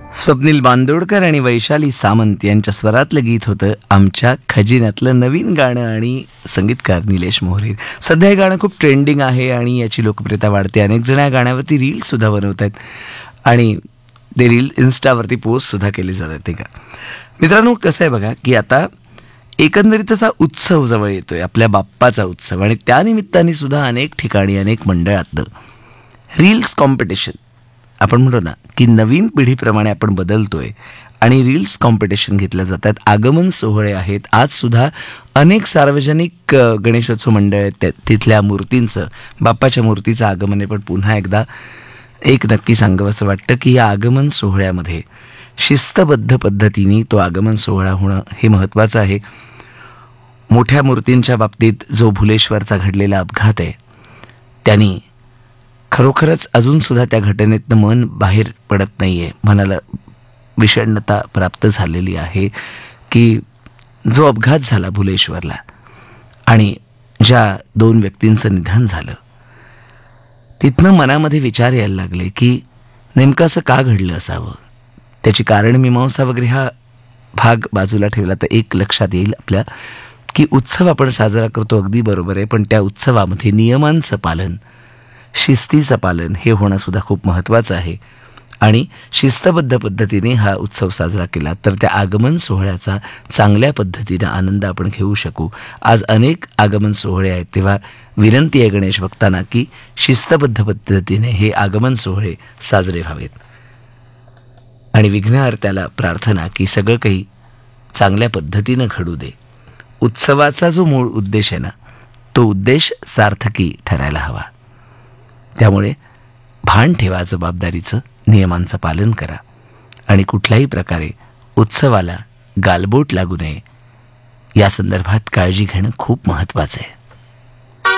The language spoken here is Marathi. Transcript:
स्वप्नील बांदोडकर आणि वैशाली सामंत यांच्या स्वरातलं गीत होतं आमच्या खजिन्यातलं नवीन गाणं आणि संगीतकार निलेश मोहरे. सध्या हे गाणं खूप ट्रेंडिंग आहे आणि याची लोकप्रियता वाढते. अनेक जण या गाण्यावरती रीलसुद्धा बनवत आहेत आणि ते रील इन्स्टावरती पोस्टसुद्धा केले जातात नाही का. मित्रांनो, कसं आहे बघा की आता एकंदरीत असा उत्सव जवळ येतोय, आपल्या बाप्पाचा उत्सव, आणि त्यानिमित्ताने सुद्धा अनेक ठिकाणी अनेक मंडळातलं रील्स कॉम्पिटिशन, आपण म्हणतो ना की नवीन पिढीप्रमाणे आपण बदलतोय आणि रील्स कॉम्पिटिशन घेतल्या जातात. आगमन सोहळे आहेत. आज सुद्धा अनेक सार्वजनिक गणेशोत्सव मंडळ आहेत, तिथल्या मूर्तींचं, बाप्पाच्या मूर्तीचं आगमन आहे. पण पुन्हा एकदा एक नक्की सांगावं असं वाटतं की या आगमन सोहळ्यामध्ये शिस्तबद्ध पद्धतीने तो आगमन सोहळा होणं हे महत्त्वाचं आहे. मोठ्या मूर्तींच्या बाबतीत जो भुलेश्वरचा घडलेला अपघात आहे, त्यांनी खरोखरच अजूनसुद्धा त्या घटनेतनं मन बाहेर पडत नाही आहे. मनाला विषण्णता प्राप्त झालेली आहे की जो अपघात झाला भुलेश्वरला आणि ज्या 2 व्यक्तींचं निधन झालं, तिथनं मनामध्ये विचार यायला लागले की नेमकं असं का घडलं असावं. त्याची कारणमीमांसा वगैरे हा भाग बाजूला ठेवला तर एक लक्षात येईल आपल्या की उत्सव आपण साजरा करतो, अगदी बरोबर आहे, पण त्या उत्सवामध्ये नियमांचं पालन, शिस्तीचं पालन हे होणं सुद्धा खूप महत्त्वाचं आहे. आणि शिस्तबद्ध पद्धतीने हा उत्सव साजरा केला तर त्या आगमन सोहळ्याचा चांगल्या पद्धतीने आनंद आपण घेऊ शकू. आज अनेक आगमन सोहळे आहेत, तेव्हा विनंती आहे गणेश भक्तांना की शिस्तबद्ध पद्धतीने हे आगमन सोहळे साजरे व्हावेत. आणि विघ्नहर्त्याला प्रार्थना की सगळं काही चांगल्या पद्धतीनं घडू दे. उत्सवाचा जो मूळ उद्देश आहे ना, तो उद्देश सार्थकी ठरायला हवा. त्यामुळे भान ठेवा जबाबदारीचं, नियमांचं पालन करा आणि कुठल्याही प्रकारे उत्सवाला गालबोट लागू नये या संदर्भात काळजी घेणं खूप महत्त्वाचं आहे.